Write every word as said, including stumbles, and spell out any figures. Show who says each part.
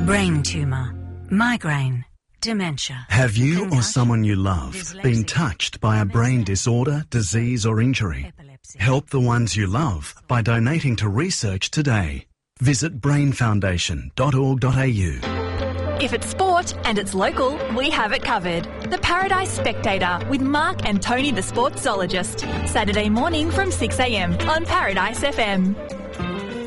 Speaker 1: Brain tumour, migraine, dementia.
Speaker 2: Have you
Speaker 1: concussion,
Speaker 2: or someone you love been
Speaker 1: dyslexia,
Speaker 2: touched by a brain disorder, disease or injury?
Speaker 1: epilepsy.
Speaker 2: Help the ones you love by donating to research today. Visit brain foundation dot org dot a u.
Speaker 3: If it's sport and it's local, we have it covered. The Paradise Spectator with Mark and Tony the Sports Zoologist. Saturday morning from six a m on Paradise F M.